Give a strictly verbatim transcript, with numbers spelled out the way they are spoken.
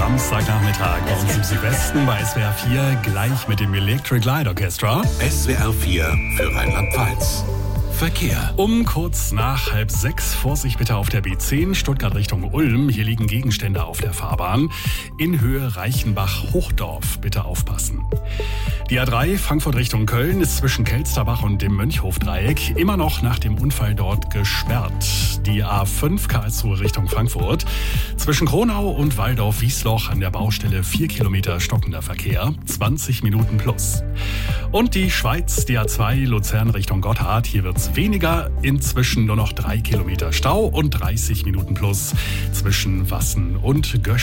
Samstagnachmittag bei uns im Südwesten bei S W R vier, gleich mit dem Electric Light Orchestra. S W R vier für Rheinland-Pfalz. Verkehr. Um kurz nach halb sechs, Vorsicht bitte auf der B zehn, Stuttgart Richtung Ulm. Hier liegen Gegenstände auf der Fahrbahn. In Höhe Reichenbach-Hochdorf, bitte aufpassen. Die A drei, Frankfurt Richtung Köln, ist zwischen Kelsterbach und dem Mönchhofdreieck immer noch nach dem Unfall dort gesperrt. Die A fünf, Karlsruhe Richtung Frankfurt, zwischen Kronau und Waldorf-Wiesloch an der Baustelle vier Kilometer stockender Verkehr, zwanzig Minuten plus. Und die Schweiz, die A zwei, Luzern Richtung Gotthard, hier wird's weniger, inzwischen nur noch drei Kilometer Stau und dreißig Minuten plus zwischen Wassen und Gösch.